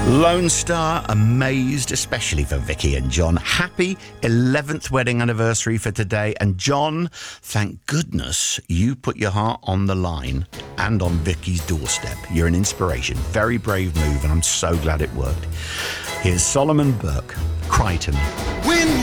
Lone Star, amazed, especially for Vicky and John. Happy 11th wedding anniversary for today. And John, thank goodness you put your heart on the line and on Vicky's doorstep. You're an inspiration. Very brave move, and I'm so glad it worked. Here's Solomon Burke, Crichton.